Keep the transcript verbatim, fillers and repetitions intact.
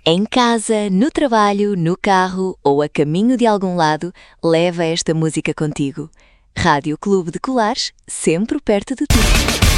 Em casa, no trabalho, no carro ou a caminho de algum lado, leva esta música contigo. Rádio Clube de Colares, sempre perto de ti.